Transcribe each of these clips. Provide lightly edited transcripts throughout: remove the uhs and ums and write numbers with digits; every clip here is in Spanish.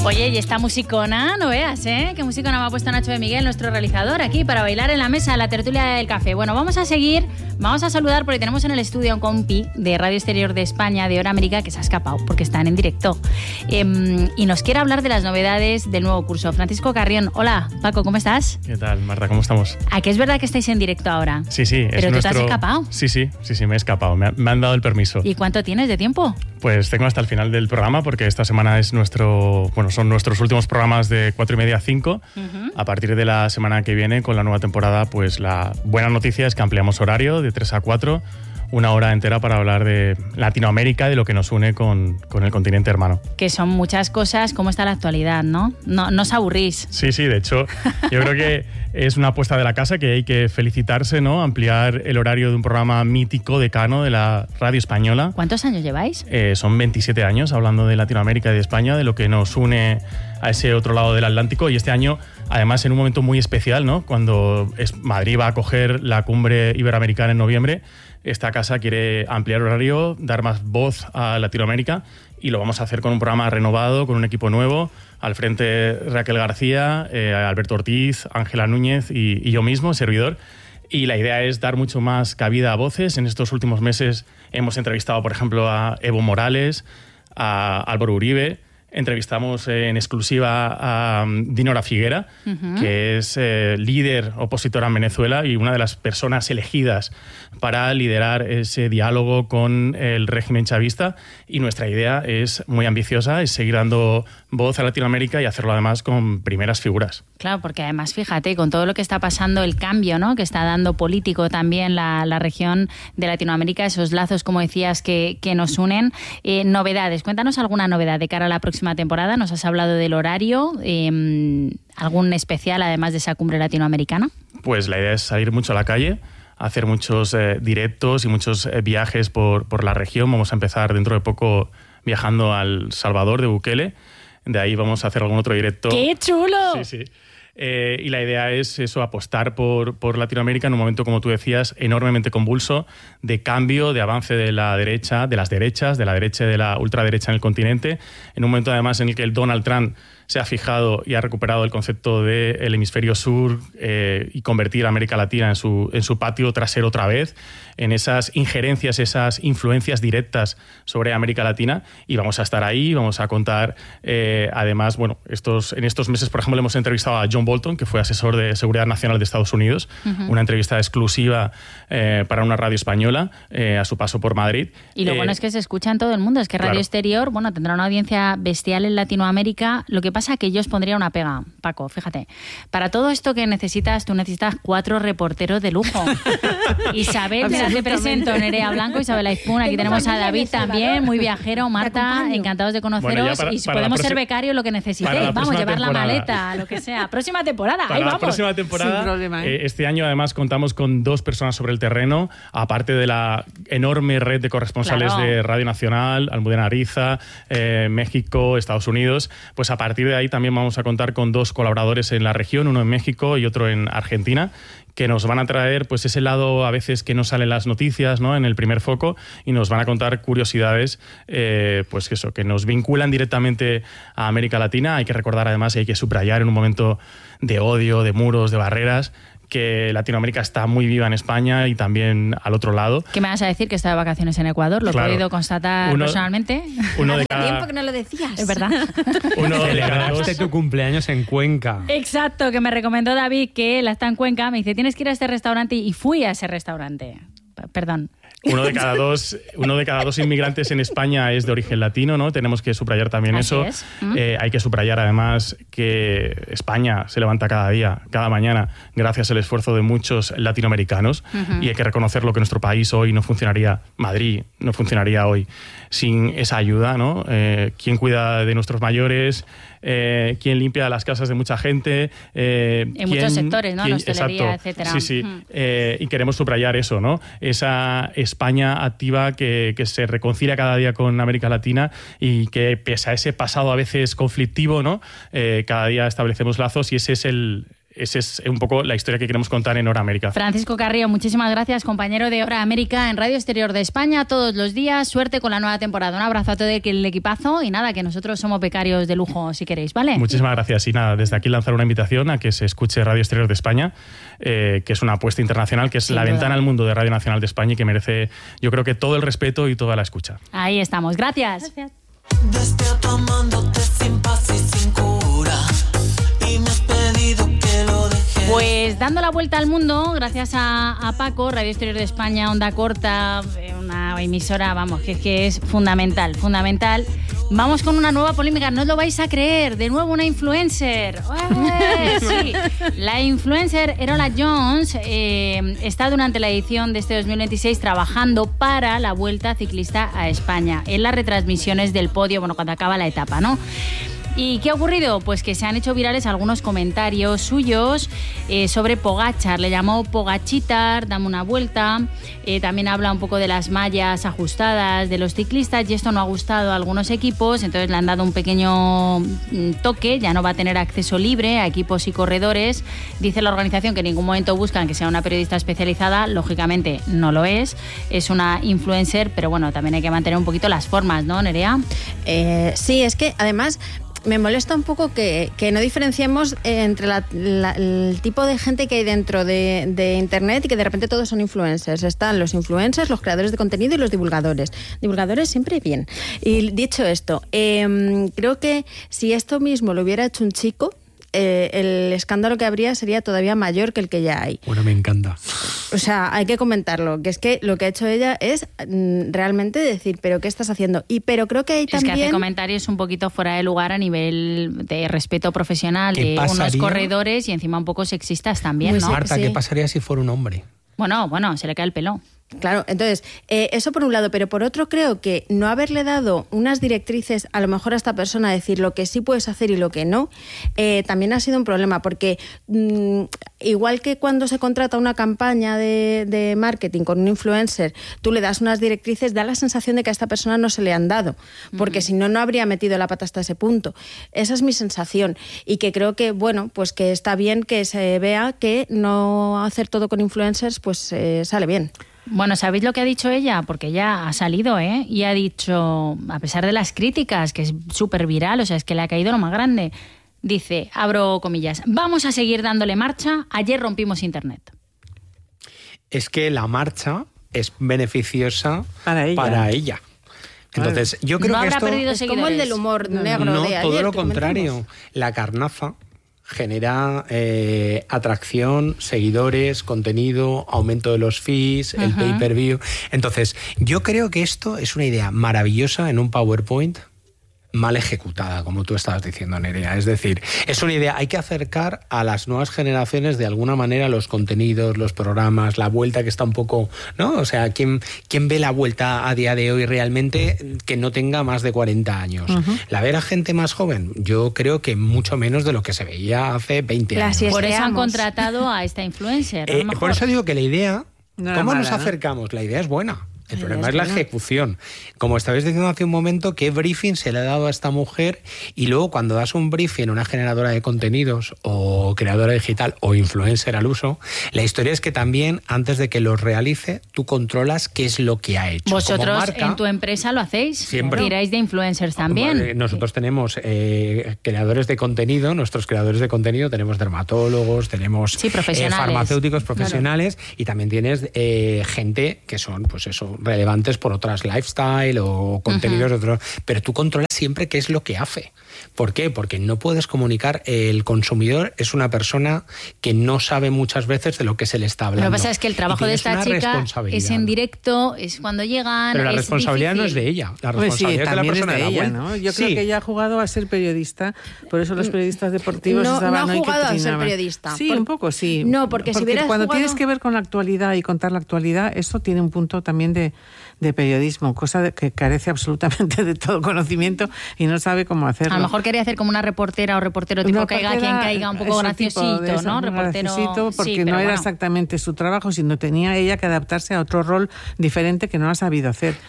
Oye, y esta musicona, no veas, ¿eh? Qué musicona me ha puesto Nacho de Miguel, nuestro realizador, aquí para bailar en la mesa, la tertulia del café. Bueno, vamos a seguir, vamos a saludar porque tenemos en el estudio a un compi de Radio Exterior de España, de Hora América, que se ha escapado porque están en directo. Y nos quiere hablar de las novedades del nuevo curso. Francisco Carrión, hola, Paco, ¿cómo estás? ¿Qué tal, Marta? ¿Cómo estamos? ¿A que es verdad que estáis en directo ahora? Sí, sí. ¿Pero tú te has escapado? Sí, me he escapado, me han dado el permiso. ¿Y cuánto tienes de tiempo? Pues tengo hasta el final del programa porque esta semana es son nuestros últimos programas de 4:30 a 5. A partir de la semana que viene, con la nueva temporada, pues la buena noticia es que ampliamos horario de 3 a 4, una hora entera para hablar de Latinoamérica y de lo que nos une con el continente hermano. Que son muchas cosas. ¿Cómo está la actualidad, no? No os aburrís. Sí, de hecho, yo creo que es una apuesta de la casa que hay que felicitarse, ¿no? Ampliar el horario de un programa mítico, decano de la radio española. ¿Cuántos años lleváis? Son 27 años hablando de Latinoamérica y de España, de lo que nos une a ese otro lado del Atlántico, y este año, además, en un momento muy especial, ¿no? Cuando Madrid va a acoger la cumbre iberoamericana en noviembre. Esta casa quiere ampliar horario, dar más voz a Latinoamérica, y lo vamos a hacer con un programa renovado, con un equipo nuevo. Al frente Raquel García, Alberto Ortiz, Ángela Núñez y yo mismo, servidor. Y la idea es dar mucho más cabida a voces. En estos últimos meses hemos entrevistado, por ejemplo, a Evo Morales, a Álvaro Uribe. Entrevistamos en exclusiva a Dinora Figuera, que es líder opositora en Venezuela y una de las personas elegidas para liderar ese diálogo con el régimen chavista. Y nuestra idea es muy ambiciosa, es seguir dando voz a Latinoamérica y hacerlo además con primeras figuras. Claro, porque además, fíjate, con todo lo que está pasando, el cambio, ¿no?, que está dando político también la región de Latinoamérica, esos lazos, como decías, que nos unen. Novedades, cuéntanos alguna novedad de cara a la próxima temporada. Nos has hablado del horario, ¿algún especial además de esa cumbre latinoamericana? Pues la idea es salir mucho a la calle, hacer muchos directos y muchos viajes por la región. Vamos a empezar dentro de poco viajando al Salvador de Bukele. De ahí vamos a hacer algún otro directo. ¡Qué chulo! Sí. Y la idea es eso, apostar por Latinoamérica en un momento, como tú decías, enormemente convulso, de cambio, de avance de la derecha, de las derechas, de la derecha y de la ultraderecha en el continente, en un momento además en el que el Donald Trump se ha fijado y ha recuperado el concepto del hemisferio sur y convertir a América Latina en su patio trasero otra vez, en esas injerencias, esas influencias directas sobre América Latina, y vamos a estar ahí, vamos a contar además, bueno, en estos meses, por ejemplo, hemos entrevistado a John Bolton, que fue asesor de Seguridad Nacional de Estados Unidos, una entrevista exclusiva para una radio española a su paso por Madrid. Y lo bueno es que se escucha en todo el mundo, es que Radio Exterior, bueno, tendrá una audiencia bestial en Latinoamérica. Lo que pasa es que yo os pondría una pega, Paco, fíjate. Para todo esto que necesitas, tú necesitas 4 reporteros de lujo. Isabel, te presento, Nerea Blanco, Isabel Aizpún, aquí tenemos a David también, muy viajero, Marta, encantados de conoceros, y si podemos ser becarios, lo que necesitéis, vamos, llevar la maleta, lo que sea. Próxima temporada, ahí vamos. La próxima temporada, sin problema, este año además contamos con 2 personas sobre el terreno, aparte de la enorme red de corresponsales de Radio Nacional, Almudena Ariza, México, Estados Unidos. Pues a partir de ahí también vamos a contar con 2 colaboradores en la región, uno en México y otro en Argentina, que nos van a traer pues ese lado a veces que no sale en las noticias, ¿no?, en el primer foco, y nos van a contar curiosidades pues eso, que nos vinculan directamente a América Latina. Hay que recordar además, y hay que subrayar en un momento de odio, de muros, de barreras, que Latinoamérica está muy viva en España y también al otro lado. ¿Qué me vas a decir? Que está de vacaciones en Ecuador, lo he podido constatar personalmente. Hace tiempo que no lo decías. Es verdad. Celebraste tu cumpleaños en Cuenca. Exacto, que me recomendó David, que él está en Cuenca, me dice, tienes que ir a este restaurante, y fui a ese restaurante. Perdón. Uno de cada dos inmigrantes en España es de origen latino, ¿no? Tenemos que subrayar también Así eso. Es. Hay que subrayar además que España se levanta cada día, cada mañana, gracias al esfuerzo de muchos latinoamericanos, y hay que reconocer lo que nuestro país hoy no funcionaría, Madrid no funcionaría hoy sin esa ayuda, ¿no? ¿Quién cuida de nuestros mayores? ¿Quién limpia las casas de mucha gente? En muchos sectores, ¿no? La hostelería, etcétera. Sí. Y queremos subrayar eso, ¿no? Esa España activa que se reconcilia cada día con América Latina, y que pese a ese pasado a veces conflictivo, ¿no? Cada día establecemos lazos, y ese es el esa es un poco la historia que queremos contar en Hora América. Francisco Carrillo, muchísimas gracias, compañero de Hora América en Radio Exterior de España, todos los días. Suerte con la nueva temporada. Un abrazo a todo el equipazo y nada, que nosotros somos becarios de lujo, si queréis, ¿vale? Muchísimas gracias. Y nada, desde aquí lanzar una invitación a que se escuche Radio Exterior de España, que es una apuesta internacional, que es la ventana al mundo de Radio Nacional de España y que merece, yo creo que todo el respeto y toda la escucha. Ahí estamos. Gracias. Despierto amándote sin paz y sin cura, y me has pedido que lo deje. Pues dando la vuelta al mundo, gracias a Paco, Radio Exterior de España, Onda Corta, una emisora, vamos, que es fundamental. Vamos con una nueva polémica, no os lo vais a creer, de nuevo una influencer. Sí, la influencer Erola Jones está durante la edición de este 2026 trabajando para la Vuelta Ciclista a España, en las retransmisiones del podio, bueno, cuando acaba la etapa, ¿no? ¿Y qué ha ocurrido? Pues que se han hecho virales algunos comentarios suyos sobre Pogačar. Le llamó Pogachitar, dame una vuelta. También habla un poco de las mallas ajustadas de los ciclistas y esto no ha gustado a algunos equipos, entonces le han dado un pequeño toque, ya no va a tener acceso libre a equipos y corredores. Dice la organización que en ningún momento buscan que sea una periodista especializada, lógicamente no lo es una influencer, pero bueno, también hay que mantener un poquito las formas, ¿no, Nerea? Sí, es que además me molesta un poco que no diferenciemos entre el tipo de gente que hay dentro de Internet y que de repente todos son influencers. Están los influencers, los creadores de contenido y los divulgadores. Divulgadores siempre bien. Y dicho esto, creo que si esto mismo lo hubiera hecho un chico, el escándalo que habría sería todavía mayor que el que ya hay. Bueno, me encanta. O sea, hay que comentarlo, que es que lo que ha hecho ella es realmente decir, ¿pero qué estás haciendo? Pero creo que hay también... Es que hace comentarios un poquito fuera de lugar a nivel de respeto profesional de unos corredores y encima un poco sexistas también, ¿no? Marta, Sí. ¿qué pasaría si fuera un hombre? Bueno, se le cae el pelo. Claro, entonces, eso por un lado, pero por otro creo que no haberle dado unas directrices a lo mejor a esta persona, decir lo que sí puedes hacer y lo que no, también ha sido un problema, porque igual que cuando se contrata una campaña de marketing con un influencer, tú le das unas directrices, da la sensación de que a esta persona no se le han dado, porque si no, no habría metido la pata hasta ese punto. Esa es mi sensación y que creo que, bueno, pues que está bien que se vea que no hacer todo con influencers pues sale bien. Bueno, ¿sabéis lo que ha dicho ella? Porque ella ha salido, y ha dicho, a pesar de las críticas, que es súper viral, o sea, es que le ha caído lo más grande, dice, abro comillas, vamos a seguir dándole marcha, ayer rompimos Internet. Es que la marcha es beneficiosa para ella. Entonces, yo creo no que habrá esto... perdido Es seguidores. como el del humor negro No, de ayer. todo lo que contrario. comentamos. La carnaza genera atracción, seguidores, contenido, aumento de los fees, el pay-per-view. Entonces, yo creo que esto es una idea maravillosa en un PowerPoint mal ejecutada, como tú estabas diciendo, Nerea. Es decir, es una idea, hay que acercar a las nuevas generaciones de alguna manera los contenidos, los programas, la vuelta que está un poco, ¿no? O sea, ¿quién ve la vuelta a día de hoy realmente que no tenga más de 40 años? ¿La ver a gente más joven? Yo creo que mucho menos de lo que se veía hace 20 años. Por eso han contratado a esta influencer. A lo mejor. Por eso digo que la idea, No ¿cómo era nos mala, ¿no? acercamos? La idea es buena. El problema es la buena. ejecución. Como estabais diciendo hace un momento, ¿qué briefing se le ha dado a esta mujer? Y luego cuando das un briefing a una generadora de contenidos o creadora digital o influencer al uso, la historia es que también, antes de que los realice, tú controlas qué es lo que ha hecho. Vosotros Como marca, en tu empresa lo hacéis. Siempre. Tiráis de influencers también. Nosotros tenemos creadores de contenido, nuestros creadores de contenido, tenemos dermatólogos, tenemos Sí, profesionales. farmacéuticos profesionales y también tienes gente que son, pues eso, relevantes por otras lifestyle o contenidos de otros, pero tú controlas siempre qué es lo que hace. ¿Por qué? Porque no puedes comunicar, el consumidor es una persona que no sabe muchas veces de lo que se le está hablando. Lo que pasa es que el trabajo de esta chica es en directo, es cuando llegan. Pero la es responsabilidad no es difícil. de ella, la Pues sí, responsabilidad es de la también persona es de la ella, vuelta. ¿no? Yo Sí. creo que ella ha jugado a ser periodista, por eso los periodistas deportivos No estaban ha ahí que jugado a ser trinaban. periodista. Sí, un poco, sí. No, porque si hubieras cuando jugado- tienes que ver con la actualidad y contar la actualidad, eso tiene un punto también de periodismo, cosa que carece absolutamente de todo conocimiento y no sabe cómo hacerlo. A lo mejor quería hacer como una reportera o reportero tipo Una caiga reportera, quien caiga, un poco ese tipo graciosito, de eso, ¿no? un Reportero. graciosito, porque sí, no pero era bueno. exactamente su trabajo, sino tenía ella que adaptarse a otro rol diferente que no ha sabido hacer.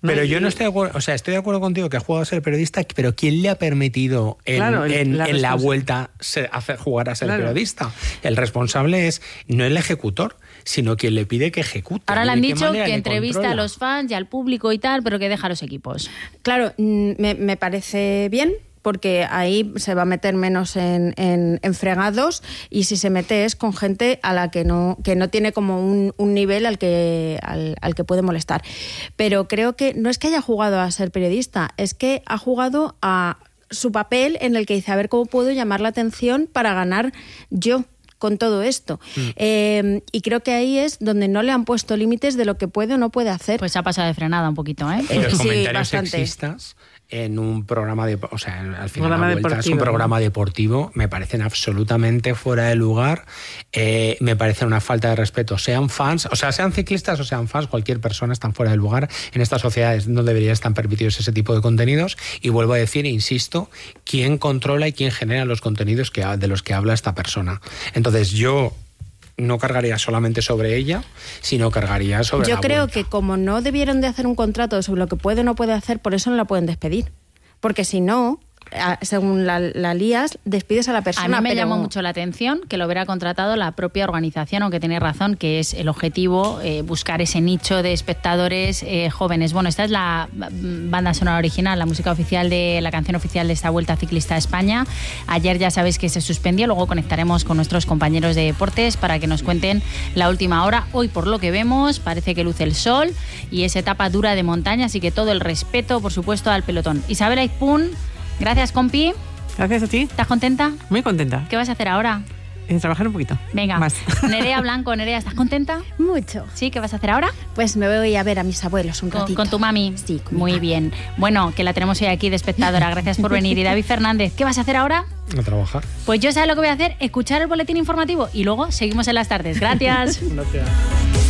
Pero yo no estoy de acuerdo, o sea, estoy de acuerdo contigo que ha jugado a ser periodista, pero ¿quién le ha permitido en la vuelta hacer jugar a ser periodista? El responsable es no el ejecutor, sino quien le pide que ejecute. Ahora le han dicho que entrevista a los fans y al público y tal, pero que deja a los equipos. Claro, me parece bien, porque ahí se va a meter menos en fregados, y si se mete es con gente a la que no tiene como un nivel al que puede molestar. Pero creo que no es que haya jugado a ser periodista, es que ha jugado a su papel en el que dice, a ver cómo puedo llamar la atención para ganar yo con todo esto. Y creo que ahí es donde no le han puesto límites de lo que puede o no puede hacer. Pues se ha pasado de frenada un poquito, ¿eh? Y los comentarios bastante. Sexistas en un programa o sea, al final la vuelta es un programa deportivo, me parecen absolutamente fuera de lugar, me parecen una falta de respeto, sean fans, o sea, sean ciclistas o sean fans, cualquier persona están fuera de lugar. En estas sociedades no deberían estar permitidos ese tipo de contenidos, y vuelvo a decir, insisto, quién controla y quién genera los contenidos de los que habla esta persona. Entonces yo no cargaría solamente sobre ella, sino cargaría sobre Yo la creo vuelta. que como no debieron de hacer un contrato sobre lo que puede o no puede hacer, por eso no la pueden despedir. Porque si no, según la lías, despides a la persona. A mí me llamó mucho la atención que lo hubiera contratado la propia organización, aunque tiene razón, que es el objetivo, buscar ese nicho de espectadores jóvenes. Bueno, esta es la banda sonora original, la música oficial de la canción oficial de esta Vuelta Ciclista a España. Ayer ya sabéis que se suspendió, luego conectaremos con nuestros compañeros de deportes para que nos cuenten la última hora. Hoy, por lo que vemos, parece que luce el sol y es etapa dura de montaña, así que todo el respeto, por supuesto, al pelotón. Isabel Aizpún, gracias, compi. Gracias a ti. ¿Estás contenta? Muy contenta. ¿Qué vas a hacer ahora? Trabajar un poquito. Venga, más. Nerea Blanco, Nerea, ¿estás contenta? Mucho. ¿Sí? ¿Qué vas a hacer ahora? Pues me voy a ver a mis abuelos un ratito. ¿Con tu mami? Sí, con mi Muy mami. bien. Bueno, que la tenemos hoy aquí de espectadora. Gracias por venir. Y David Fernández, ¿qué vas a hacer ahora? A trabajar. Pues yo sé lo que voy a hacer, escuchar el boletín informativo y luego seguimos en las tardes. Gracias. Gracias.